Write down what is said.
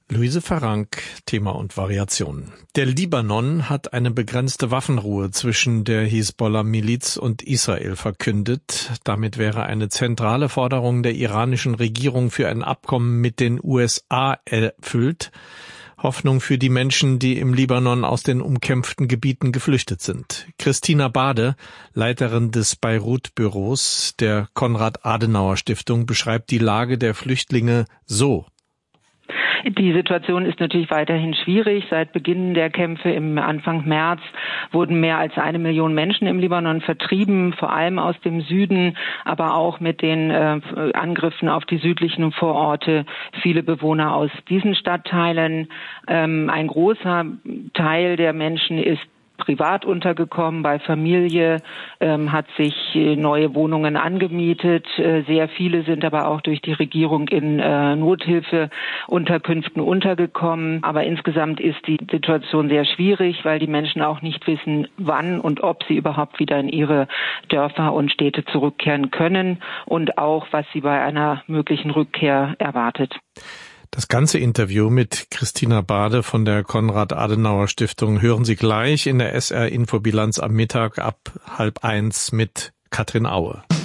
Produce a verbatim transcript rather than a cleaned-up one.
Luise Farrank, Thema und Variationen. Der Libanon hat eine begrenzte Waffenruhe zwischen der Hisbollah-Miliz und Israel verkündet. Damit wäre eine zentrale Forderung der iranischen Regierung für ein Abkommen mit den U S A erfüllt. Hoffnung für die Menschen, die im Libanon aus den umkämpften Gebieten geflüchtet sind. Christina Bade, Leiterin des Beirut-Büros der Konrad-Adenauer-Stiftung, beschreibt die Lage der Flüchtlinge so. Die Situation ist natürlich weiterhin schwierig. Seit Beginn der Kämpfe im Anfang März wurden mehr als eine Million Menschen im Libanon vertrieben, vor allem aus dem Süden, aber auch mit den äh, Angriffen auf die südlichen Vororte. Viele Bewohner aus diesen Stadtteilen. Ähm, ein großer Teil der Menschen ist privat untergekommen, bei Familie, ähm, hat sich äh, neue Wohnungen angemietet. Äh, sehr viele sind aber auch durch die Regierung in äh, Nothilfeunterkünften untergekommen. Aber insgesamt ist die Situation sehr schwierig, weil die Menschen auch nicht wissen, wann und ob sie überhaupt wieder in ihre Dörfer und Städte zurückkehren können und auch, was sie bei einer möglichen Rückkehr erwartet. Das ganze Interview mit Christina Bade von der Konrad-Adenauer-Stiftung hören Sie gleich in der S R-Infobilanz am Mittag ab halb eins mit Katrin Aue.